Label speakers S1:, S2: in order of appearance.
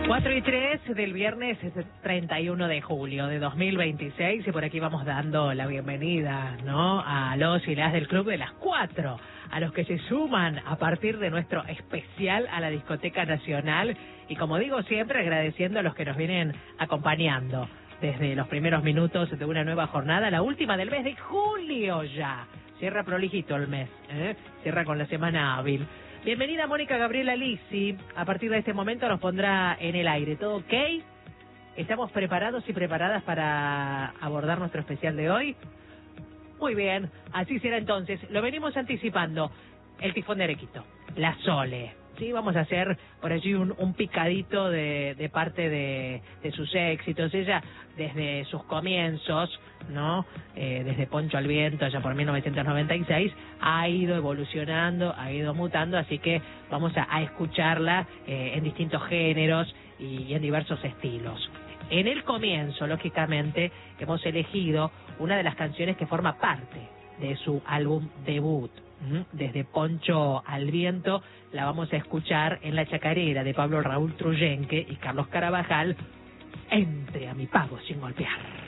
S1: 4:03 del viernes 31 de julio de 2026 y por aquí vamos dando la bienvenida, ¿no?, a los y las del Club de las 4, a los que se suman a partir de nuestro especial a la Discoteca Nacional y, como digo siempre, agradeciendo a los que nos vienen acompañando desde los primeros minutos de una nueva jornada, la última del mes de julio ya. Cierra prolijito el mes, cierra con la semana hábil. Bienvenida Mónica Gabriela Lisi, a partir de este momento nos pondrá en el aire. ¿Todo ok? ¿Estamos preparados y preparadas para abordar nuestro especial de hoy? Muy bien, así será entonces. Lo venimos anticipando. El tifón de Arequito, la Sole. Sí, vamos a hacer por allí un picadito de parte de sus éxitos. Ella, desde sus comienzos, ¿no?, desde Poncho al Viento, allá por 1996, ha ido evolucionando, ha ido mutando, así que vamos a escucharla en distintos géneros y en diversos estilos. En el comienzo, lógicamente, hemos elegido una de las canciones que forma parte de su álbum debut. Desde Poncho al Viento la vamos a escuchar en La Chacarera de Pablo Raúl Truyenque y Carlos Carabajal, Entre a mi pago sin golpear.